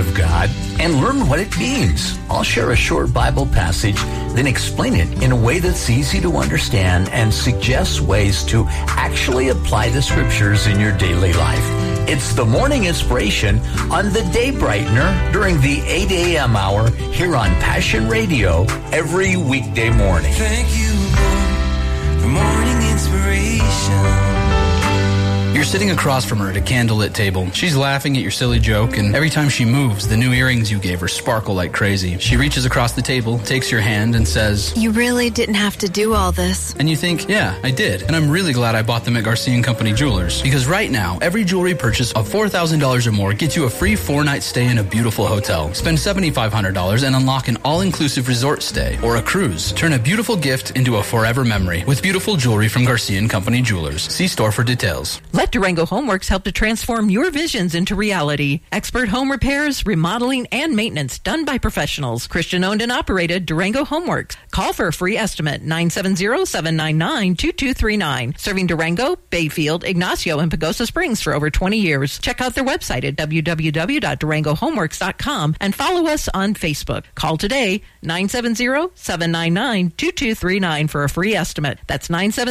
of God and learn what it means. I'll share a short Bible passage, then explain it in a way that's easy to understand and suggest ways to actually apply the scriptures in your daily life. It's the Morning Inspiration on the Day Brightener during the 8 a.m. hour here on Passion Radio every weekday morning. Thank you, Lord, for Morning Inspiration. You're sitting across from her at a candlelit table. She's laughing at your silly joke, and every time she moves, the new earrings you gave her sparkle like crazy. She reaches across the table, takes your hand, and says, "You really didn't have to do all this." And you think, yeah, I did. And I'm really glad I bought them at Garcia & Company Jewelers. Because right now, every jewelry purchase of $4,000 or more gets you a free 4-night stay in a beautiful hotel. Spend $7,500 and unlock an all-inclusive resort stay or a cruise. Turn a beautiful gift into a forever memory with beautiful jewelry from Garcia & Company Jewelers. See store for details. Let Durango Homeworks help to transform your visions into reality. Expert home repairs, remodeling, and maintenance done by professionals. Christian-owned and operated Durango Homeworks. Call for a free estimate, 970-799-2239. Serving Durango, Bayfield, Ignacio, and Pagosa Springs for over 20 years. Check out their website at www.durangohomeworks.com and follow us on Facebook. Call today, 970-799-2239 for a free estimate. That's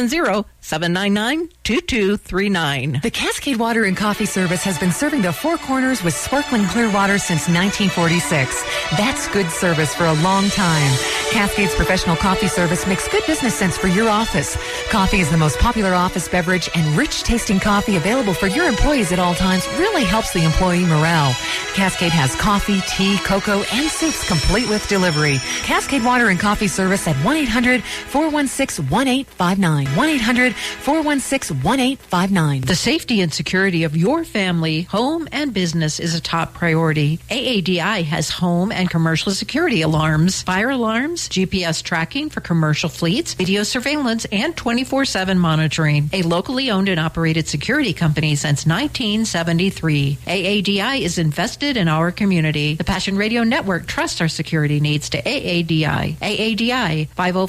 970-799-2239. The Cascade Water and Coffee Service has been serving the Four Corners with sparkling clear water since 1946. That's good service for a long time. Cascade's professional coffee service makes good business sense for your office. Coffee is the most popular office beverage, and rich-tasting coffee available for your employees at all times really helps the employee morale. Cascade has coffee, tea, cocoa, and soups complete with delivery. Cascade Water and Coffee Service at 1-800-416-1859. 1-800-416-1859. The safety and security of your family, home, and business is a top priority. AADI has home and commercial security alarms, fire alarms, GPS tracking for commercial fleets, video surveillance, and 24/7 monitoring. A locally owned and operated security company since 1973. AADI is invested in our community. The Passion Radio Network trusts our security needs to AADI. AADI,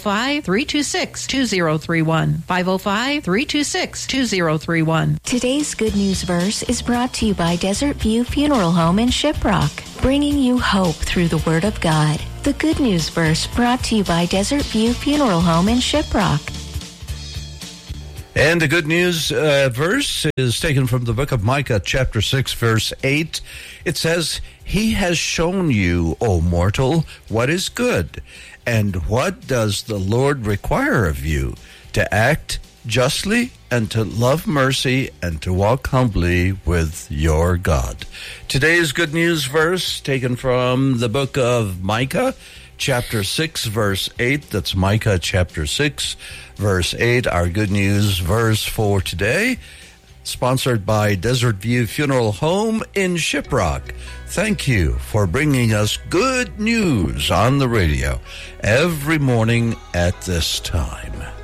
505-326-2031. 505-326-2031. Today's Good News Verse is brought to you by Desert View Funeral Home in Shiprock, bringing you hope through the Word of God. The Good News Verse brought to you by Desert View Funeral Home in Shiprock. And the good news verse is taken from the book of Micah, chapter 6, verse 8. It says, "He has shown you, O mortal, what is good. And what does the Lord require of you? To act justly and to love mercy and to walk humbly with your God." Today's good news verse taken from the book of Micah, chapter 6, verse 8. That's Micah chapter 6, verse 8. Our good news verse for today, sponsored by Desert View Funeral Home in Shiprock. Thank you for bringing us good news on the radio every morning at this time.